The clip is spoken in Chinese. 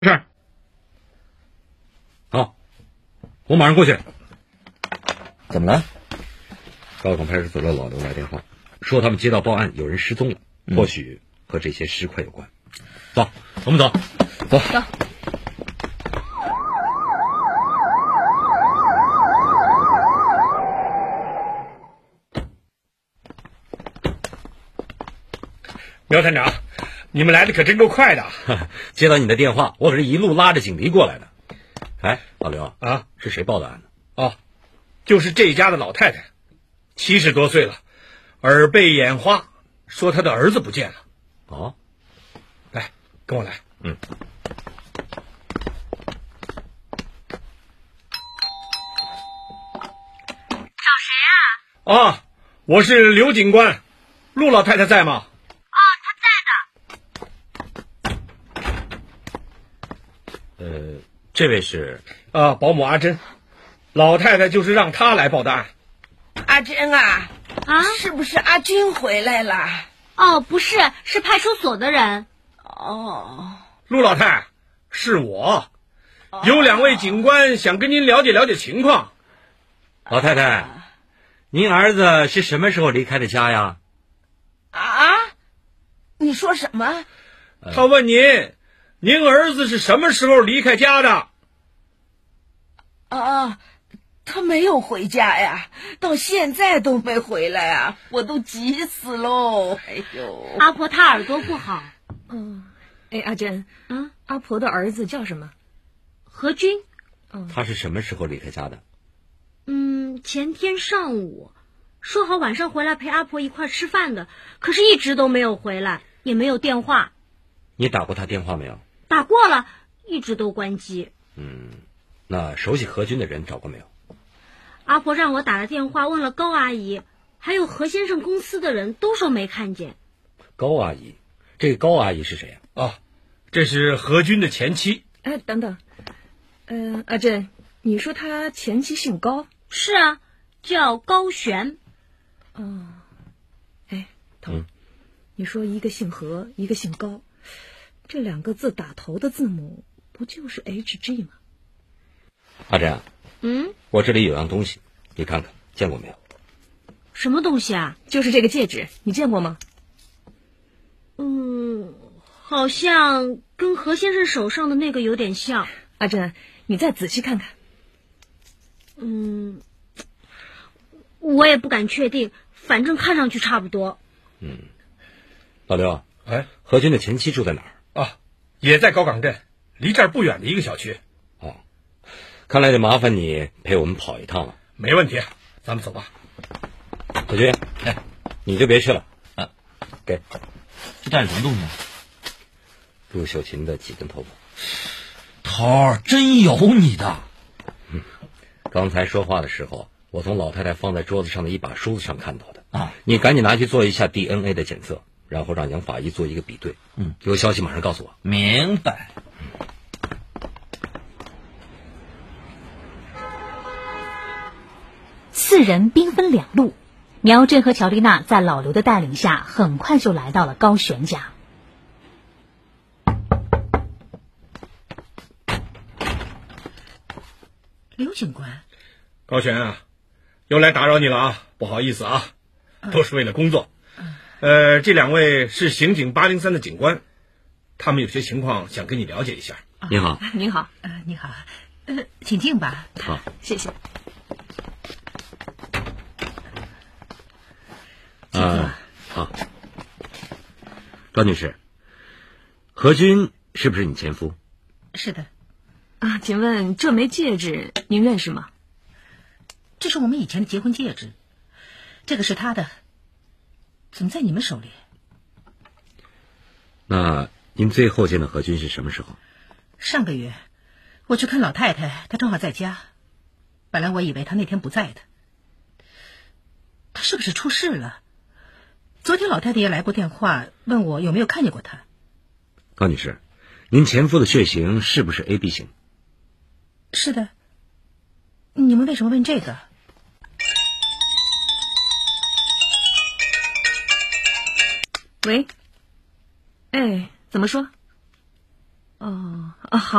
是。好，我马上过去。 怎么了？ 高岗派出所的老刘来电话，说他们接到报案，有人失踪了，或许和这些尸块有关。走，我们走。 走。 苗探长，你们来的可真够快的。 接到你的电话，我可是一路拉着警笛过来的。哎，老刘啊， 是谁报的案呢？ 哦，就是这家的老太太，70多岁了，耳背眼花，说她的儿子不见了。 哦， 来，跟我来。 嗯。 找谁啊？ 哦，我是刘警官，陆老太太在吗？ 这位是保姆阿珍，老太太就是让她来报的案。 阿珍啊，是不是阿军回来了？ 哦，不是，是派出所的人。 哦， 陆老太，是我，有2位警官想跟您了解了解情况。 老太太，您儿子是什么时候离开的家呀？ 你说什么？ 他问您儿子是什么时候离开家的？ 他没有回家呀，到现在都没回来啊，我都急死喽！哎呦， 阿婆她耳朵不好。 阿珍，阿婆的儿子叫什么？ 何军。 他是什么时候离开家的？ 前天上午，说好晚上回来陪阿婆一块吃饭的，可是一直都没有回来，也没有电话。 你打过他电话没有？ 打过了，一直都关机。 那熟悉何军的人找过没有？ 阿婆让我打了电话问了高阿姨，还有何先生公司的人，都说没看见。 高阿姨？这个高阿姨是谁呀？ 这是何军的前妻。 等等，阿珍，你说他前妻姓高？ 是啊，叫高璇。 彤，你说一个姓何，一个姓高，这2个字打头的字母不就是 HG 吗？ 阿珍，我这里有样东西，你看看，见过没有？ 什么东西啊？ 就是这个戒指，你见过吗？ 好像跟何先生手上的那个有点像。 阿珍，你再仔细看看。 我也不敢确定，反正看上去差不多。 老刘，何军的前妻住在哪儿？ 也在高岗镇，离这儿不远的一个小区。 看来得麻烦你陪我们跑一趟了。 没问题，咱们走吧。 何军，你就别去了。给， 这带着什么东西啊？ 陆秀琴的几根头发。 头儿真有你的。 刚才说话的时候，我从老太太放在桌子上的一把梳子上看到的。你赶紧拿去做一下 DNA 的检测，然后让杨法医做一个比对。有消息马上告诉我。 明白。 4人兵分2路，苗振和乔丽娜在老刘的带领下，很快就来到了高璇家。 刘警官， 高璇啊，又来打扰你了啊，不好意思啊，都是为了工作。这2位是刑警803的警官，他们有些情况想跟你了解一下。 你好。 您好，你好，请进吧。 好， 谢谢。 好。高女士，何军是不是你前夫？ 是的。请问这枚戒指您认识吗？ 这是我们以前的结婚戒指，这个是他的，怎么在你们手里？ 那您最后见到何军是什么时候？ 上个月，我去看老太太，她正好在家。本来我以为她那天不在的，她是不是出事了？昨天老太太也来过电话，问我有没有看见过她。 高女士，您前夫的血型是不是 AB 型？ 是的。你们为什么问这个？ 喂，怎么说？ 哦，啊，好。